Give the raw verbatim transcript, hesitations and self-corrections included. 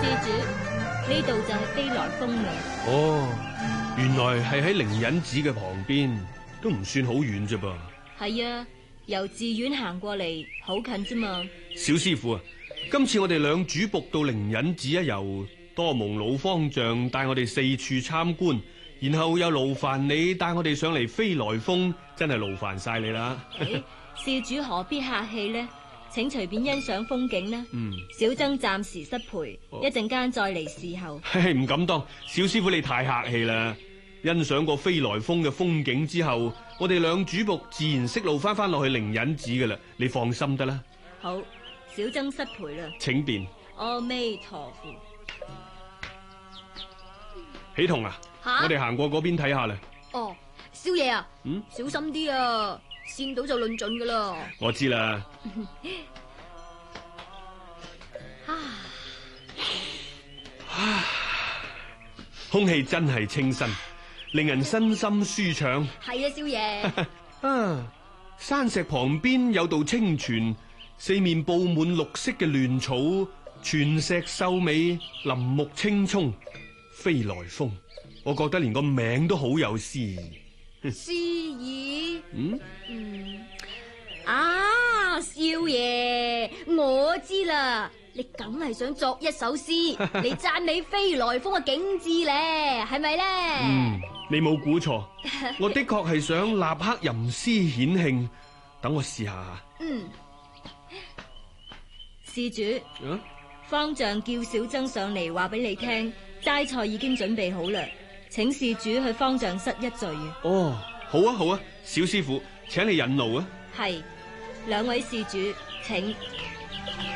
施主，呢度就係飛來峰啦。 哦，原來係喺靈隱寺嘅旁邊，都唔算好遠啫噃。 係啊，由寺院行過嚟好近啫嘛。 小師傅啊，今次我哋兩主僕到靈隱寺一遊，多蒙老方丈帶我哋四處參觀，然後又勞煩你帶我哋上嚟飛來峰，真係勞煩晒你啦。 誒，施主何必客氣呢？請隨便欣賞風景啦。 嗯， 小僧暫時失陪， 哦、 一陣間再嚟侍候。 唔敢當，小師傅你太客氣啦。欣賞過飛來峰嘅風景之後，我哋兩主僕自然識路翻翻落去靈隱寺噶啦，你放心得啦。 好，小僧失陪啦。請便。 阿彌陀佛。 喜彤啊，我哋行過嗰邊睇下啦。 哦，少爺啊， 嗯， 小心啲啊，跣到就論盡噶啦。 我知啦。啊，空氣真係清新，令人身心舒暢。 係啊，少爺。 啊，山石旁邊有道清泉，四面布滿綠色嘅亂草，全石秀美，林木青蔥。飛來峰，我覺得連個名都好有詩意。 詩意？ 嗯嗯啊，少爺，我知啦，你梗係想作一首詩嚟讚美飛來峰嘅景致咧，係咪咧？ 嗯，你冇估錯，我的確係想立刻吟詩顯興，等我試下。 嗯，施主， 啊， 方丈叫小僧上嚟話俾你聽，齋菜已經準備好啦，請施主去方丈室一聚。 哦，好啊好啊，小師傅，請你引路啊。 係，兩位施主，請。